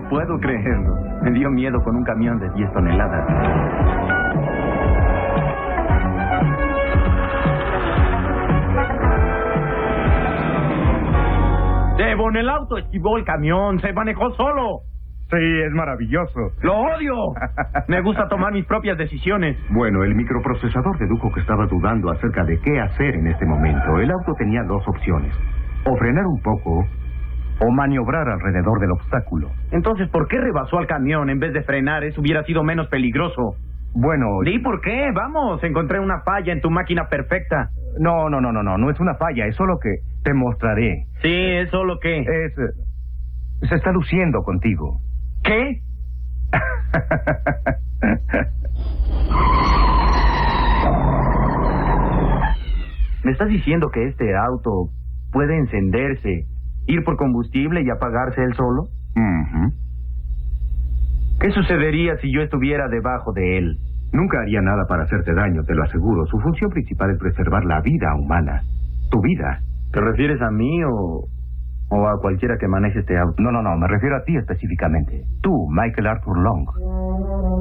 puedo creerlo. Me dio miedo con un camión de 10 toneladas. Devon, el auto esquivó el camión, se manejó solo. Sí, es maravilloso. ¡Lo odio! Me gusta tomar mis propias decisiones. Bueno, el microprocesador dedujo que estaba dudando acerca de qué hacer en este momento. El auto tenía dos opciones: o frenar un poco o maniobrar alrededor del obstáculo. Entonces, ¿por qué rebasó al camión en vez de frenar? Eso hubiera sido menos peligroso. Bueno... Di por qué, vamos, encontré una falla en tu máquina perfecta. No es una falla, es solo que te mostraré. Sí, es solo que... Se está luciendo contigo. ¿Qué? ¿Me estás diciendo que este auto puede encenderse, ir por combustible y apagarse él solo? Uh-huh. ¿Qué sucedería si yo estuviera debajo de él? Nunca haría nada para hacerte daño, te lo aseguro. Su función principal es preservar la vida humana. Tu vida. ¿Te refieres a mí o a cualquiera que maneje este auto? No, me refiero a ti específicamente. Tú, Michael Arthur Long.